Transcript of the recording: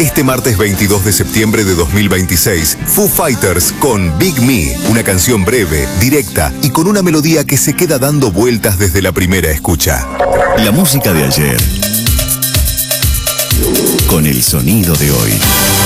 Este martes 22 de septiembre de 2026, Foo Fighters con Big Me, una canción breve, directa y con una melodía que se queda dando vueltas desde la primera escucha. La música de ayer, con el sonido de hoy.